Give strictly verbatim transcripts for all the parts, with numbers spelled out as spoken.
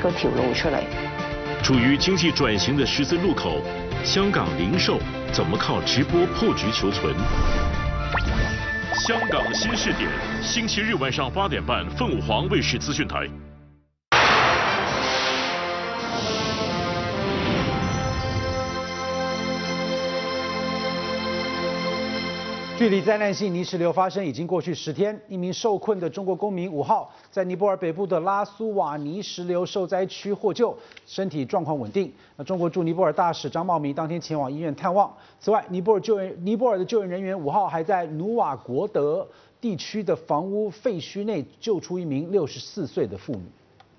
嗰條路出嚟。 处于经济转型的十字路口，香港零售怎么靠直播破局求存？香港新视点，星期日晚上八点半，凤凰卫视资讯台。 距离灾难性泥石流发生已经过去十天，一名受困的中国公民五号在尼泊尔北部的拉苏瓦泥石流受灾区获救，身体状况稳定。那中国驻尼泊尔大使张茂明当天前往医院探望。此外，尼泊尔救援尼泊尔的救援人员五号还在努瓦国德地区的房屋废墟内救出一名六十四岁的妇女。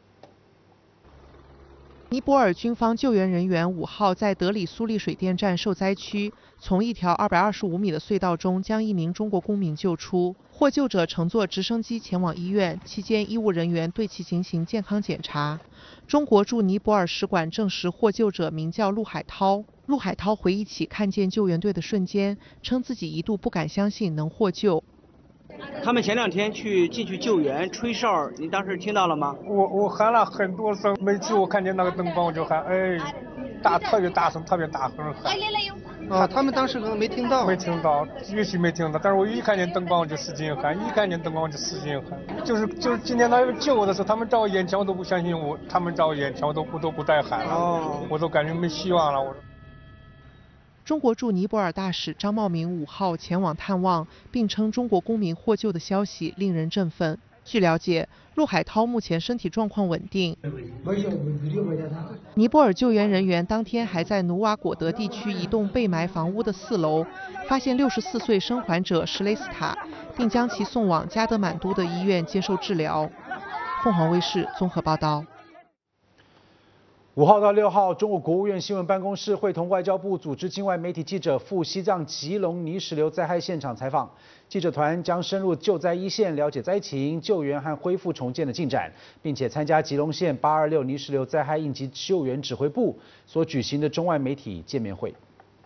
尼泊尔军方救援人员五号在德里苏利水电站受灾区，从一条二百二十五米的隧道中将一名中国公民救出。获救者乘坐直升机前往医院，期间医务人员对其进行健康检查。中国驻尼泊尔使馆证实获救者名叫陆海涛。陆海涛回忆起看见救援队的瞬间，称自己一度不敢相信能获救。 他们前两天去进去救援，吹哨，你当时听到了吗？ 我我喊了很多声，每次我看见那个灯光我就喊，哎，大特别大声，特别大声喊。 啊，他们当时可能没听到。 没听到，也许没听到，但是我一看见灯光我就使劲喊，一看见灯光我就使劲喊。就是就是今天他们救我的时候，他们在我眼前我都不相信我，他们在我眼前我都不都不带喊了，哦、我都感觉没希望了。我。 中国驻尼泊尔大使张茂明五号前往探望，并称中国公民获救的消息令人振奋。据了解，陆海涛目前身体状况稳定。尼泊尔救援人员当天还在努瓦果德地区一栋被埋房屋的四楼发现六十四岁生还者什雷斯塔，并将其送往加德满都的医院接受治疗。凤凰卫视综合报道。 五号到六号，中国国务院新闻办公室会同外交部组织境外媒体记者赴西藏吉隆泥石流灾害现场采访。记者团将深入救灾一线，了解灾情、救援和恢复重建的进展，并且参加吉隆县八二六泥石流灾害应急救援指挥部所举行的中外媒体见面会。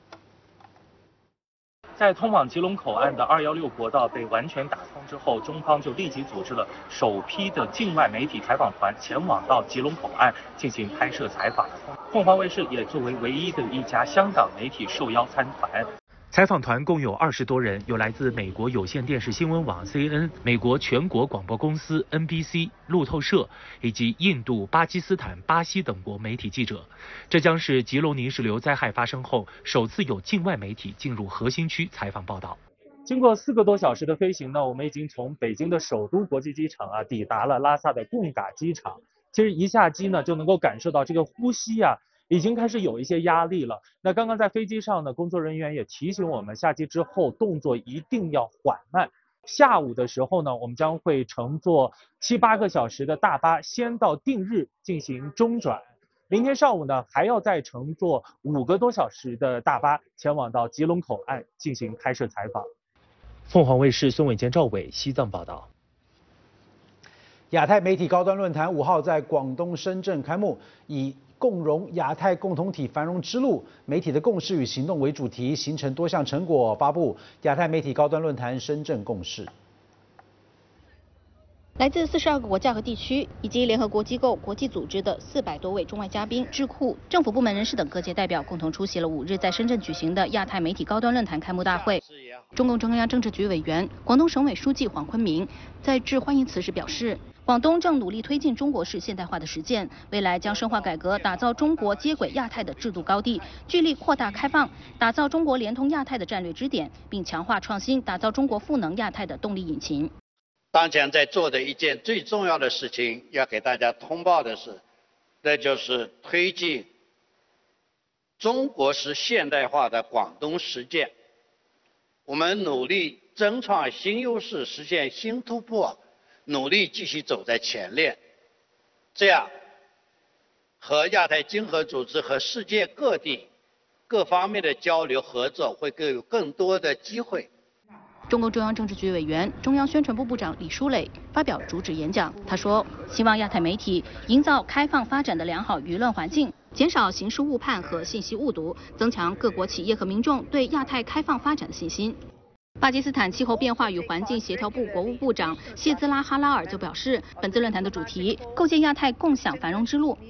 在通往吉隆口岸的二一六国道被完全打通之后，中方就立即组织了首批的境外媒体采访团前往到吉隆口岸进行拍摄采访。凤凰卫视也作为唯一的一家香港媒体受邀参团。采访团共有二十多人，有来自美国有线电视新闻网 C N、美国全国广播公司 N B C、路透社以及印度、巴基斯坦、巴西等国媒体记者。这将是吉隆泥石流灾害发生后首次有境外媒体进入核心区采访报道。经过四个多小时的飞行呢，我们已经从北京的首都国际机场啊抵达了拉萨的贡嘎机场。其实一下机呢，就能够感受到这个呼吸啊。已经开始有一些压力了。那刚刚在飞机上呢，工作人员也提醒我们，下机之后动作一定要缓慢。下午的时候呢，我们将会乘坐七八个小时的大巴，先到定日进行中转。明天上午呢，还要再乘坐五个多小时的大巴，前往到吉隆口岸进行拍摄采访。凤凰卫视孙伟坚、赵伟西藏报道。 亚太媒体高端论坛五号在广东深圳开幕，以共融亚太共同体繁荣之路，媒体的共识与行动为主题，形成多项成果，发布亚太媒体高端论坛深圳共识。 来自四十二个国家和地区，以及联合国机构、国际组织的四百多位中外嘉宾、智库、政府部门人士等各界代表，共同出席了五日在深圳举行的亚太媒体高端论坛开幕大会。中共中央政治局委员、广东省委书记黄坤明在致欢迎词时表示，广东正努力推进中国式现代化的实践，未来将深化改革，打造中国接轨亚太的制度高地，聚力扩大开放，打造中国连通亚太的战略支点，并强化创新，打造中国赋能亚太的动力引擎。 当前在做的一件最重要的事情，要给大家通报的是，那就是推进中国式现代化的广东实践。我们努力争创新优势，实现新突破，努力继续走在前列，这样和亚太经合组织和世界各地各方面的交流合作会更有更多的机会。 中共中央政治局委员、中央宣传部部长李书磊发表主旨演讲，他说，希望亚太媒体营造开放发展的良好舆论环境，减少形式误判和信息误读，增强各国企业和民众对亚太开放发展的信心。巴基斯坦气候变化与环境协调部国务部长谢兹拉哈拉尔就表示，本次论坛的主题构建亚太共享繁荣之路，